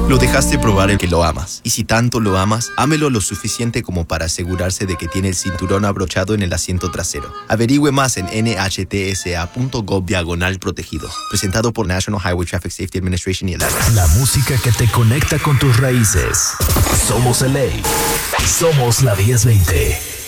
Lo dejaste probar el que lo amas. Y si tanto lo amas, ámelo lo suficiente como para asegurarse de que tiene el cinturón abrochado en el asiento trasero. Averigüe más en nhtsa.gov/protegidos. Presentado por National Highway Traffic Safety Administration y el ARA. La música que te conecta con tus raíces. Somos LA. Somos la 1020.